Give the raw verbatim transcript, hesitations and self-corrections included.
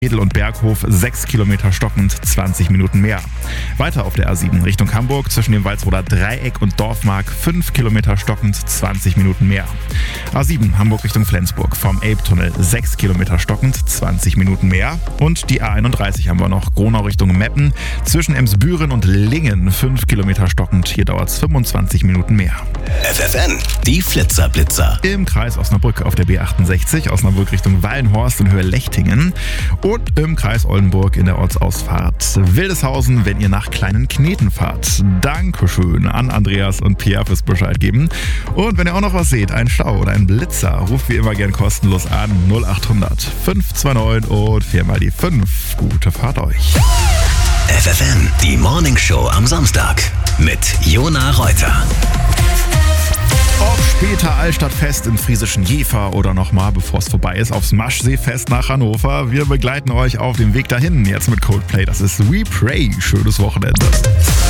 Wedel und Berghof sechs Kilometer stockend, zwanzig Minuten mehr. Weiter auf der A sieben Richtung Hamburg zwischen dem Walsroder Dreieck und Dorfmark fünf Kilometer stockend, zwanzig Minuten mehr. A sieben Hamburg Richtung Flensburg vom Elbtunnel sechs Kilometer stockend, zwanzig Minuten mehr. Und die A einunddreißig haben wir noch, Gronau Richtung Meppen zwischen Emsbüren und Lingen fünf Kilometer stockend, hier dauert es fünfundzwanzig Minuten mehr. F F N, die Flitzerblitzer. Im Kreis Osnabrück auf der B achtundsechzig, Osnabrück Richtung Wallenhorst in Höhe Lechtingen. Und im Kreis Oldenburg in der Ortsausfahrt Wildeshausen, wenn ihr nach Kleinen Kneten fahrt. Dankeschön an Andreas und Pierre fürs Bescheid geben. Und wenn ihr auch noch was seht, ein Stau oder ein Blitzer, ruft wie immer gern kostenlos an null acht hundert fünf zwei neun und viermal die fünf. Gute Fahrt euch. F F N, die Morning Show am Samstag mit Jona Reuter. Ob später Altstadtfest im friesischen Jever oder nochmal, bevor es vorbei ist, aufs Maschseefest nach Hannover. Wir begleiten euch auf dem Weg dahin. Jetzt mit Coldplay. Das ist We Pray. Schönes Wochenende.